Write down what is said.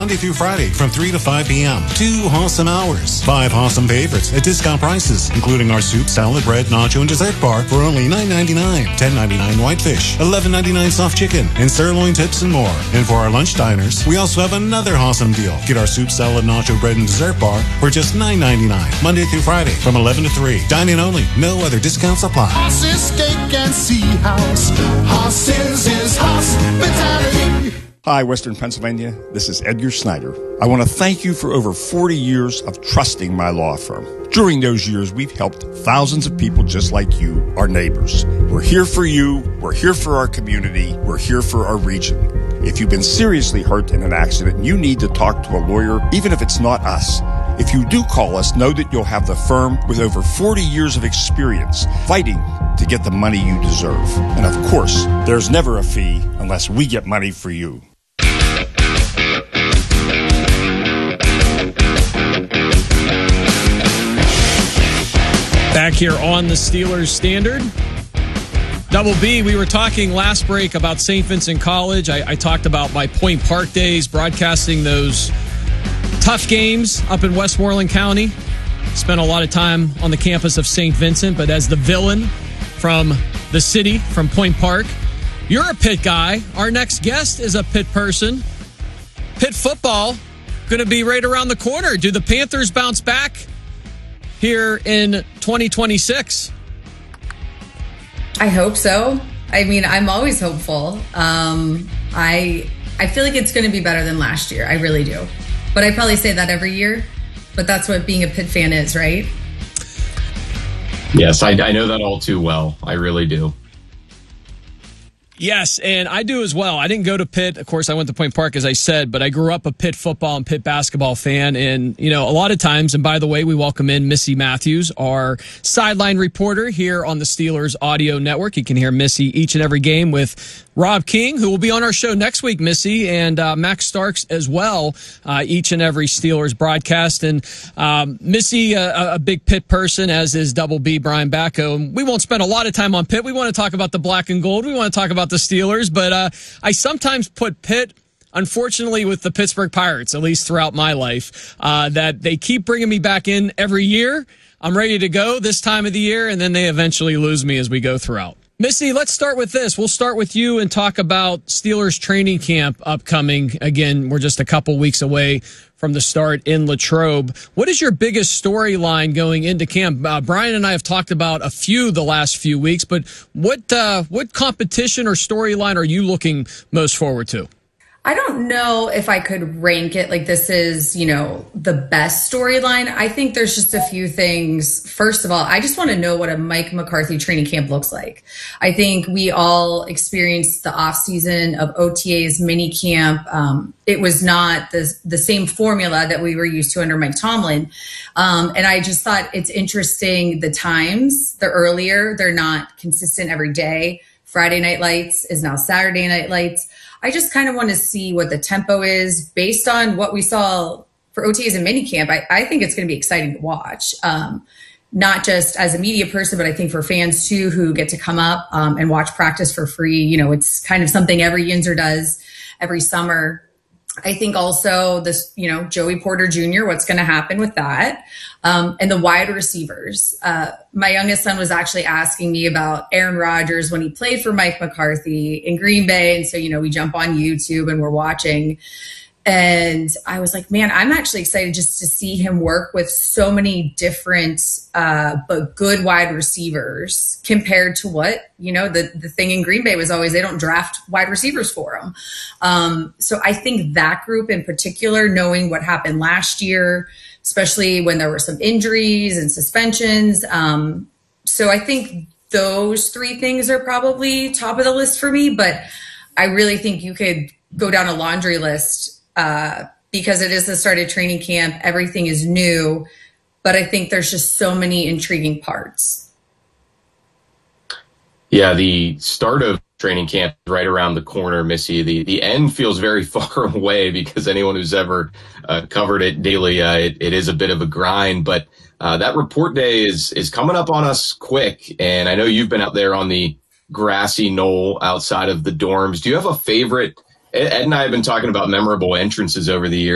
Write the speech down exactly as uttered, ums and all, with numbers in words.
Monday through Friday from three to five p.m. Two awesome hours. Five awesome favorites at discount prices, including our soup, salad, bread, nacho, and dessert bar for only nine ninety-nine, ten ninety-nine whitefish, eleven ninety-nine soft chicken, and sirloin tips and more. And for our lunch diners, we also have another awesome deal. Get our soup, salad, nacho, bread, and dessert bar for just nine ninety-nine. Monday through Friday from eleven to three. Dine-in only. No other discounts apply. Horses, steak, and sea house. Horses is hospitality. Hi, Western Pennsylvania. This is Edgar Snyder. I want to thank you for over forty years of trusting my law firm. During those years, we've helped thousands of people just like you, our neighbors. We're here for you. We're here for our community. We're here for our region. If you've been seriously hurt in an accident and you need to talk to a lawyer, even if it's not us, if you do call us, know that you'll have the firm with over forty years of experience fighting to get the money you deserve. And of course, there's never a fee unless we get money for you. Back here on the Steelers Standard. Double B, we were talking last break about Saint Vincent College. I, I talked about my Point Park days, broadcasting those tough games up in Westmoreland County. Spent a lot of time on the campus of Saint Vincent, but as the villain from the city, from Point Park, you're a Pitt guy. Our next guest is a Pitt person. Pitt football going to be right around the corner. Do the Panthers bounce back here in twenty twenty-six? I hope so. I mean, I'm always hopeful. Um, I I feel like it's going to be better than last year. I really do. But I probably say that every year. But that's what being a Pitt fan is, right? Yes, I, I know that all too well. I really do. Yes, and I do as well. I didn't go to Pitt. Of course, I went to Point Park, as I said, but I grew up a Pitt football and Pitt basketball fan. And, you know, a lot of times, and by the way, we welcome in Missy Matthews, our sideline reporter here on the Steelers Audio Network. You can hear Missy each and every game with Rob King, who will be on our show next week, Missy, and uh, Max Starks as well, uh, each and every Steelers broadcast. And um, Missy, uh, a big Pitt person, as is Double B, Brian Bacco. And we won't spend a lot of time on Pitt. We want to talk about the black and gold. We want to talk about the Steelers, but uh, I sometimes put Pitt, unfortunately, with the Pittsburgh Pirates, at least throughout my life, uh, that they keep bringing me back in every year. I'm ready to go this time of the year, and then they eventually lose me as we go throughout. Missy, let's start with this. We'll start with you and talk about Steelers training camp upcoming. Again, we're just a couple weeks away from the start in Latrobe. What is your biggest storyline going into camp? Uh, Brian and I have talked about a few the last few weeks, but what uh, what competition or storyline are you looking most forward to? I don't know if I could rank it like this is, you know, the best storyline. I think there's just a few things. First of all, I just want to know what a Mike McCarthy training camp looks like. I think we all experienced the off season of O T As, mini camp. Um, it was not the, the same formula that we were used to under Mike Tomlin. Um, and I just thought it's interesting. The times, the earlier, they're not consistent every day. Friday Night Lights is now Saturday Night Lights. I just kind of want to see what the tempo is based on what we saw for O T As and minicamp. I, I think it's going to be exciting to watch, um, not just as a media person, but I think for fans too, who get to come up um, and watch practice for free. You know, it's kind of something every Yinzer does every summer. I think also this, you know, Joey Porter Junior, what's going to happen with that? Um, and the wide receivers. Uh, my youngest son was actually asking me about Aaron Rodgers when he played for Mike McCarthy in Green Bay. And so, you know, we jump on YouTube and we're watching. And I was like, man, I'm actually excited just to see him work with so many different, uh, but good wide receivers compared to what, you know, the, the thing in Green Bay was always they don't draft wide receivers for them. Um, so I think that group in particular, knowing what happened last year, especially when there were some injuries and suspensions. Um, so I think those three things are probably top of the list for me, but I really think you could go down a laundry list Uh, because it is the start of training camp. Everything is new, but I think there's just so many intriguing parts. Yeah, the start of training camp is right around the corner, Missy. The the end feels very far away because anyone who's ever uh, covered it daily, uh, it, it is a bit of a grind. But uh, that report day is is coming up on us quick. And I know you've been out there on the grassy knoll outside of the dorms. Do you have a favorite? Ed and I have been talking about memorable entrances over the years.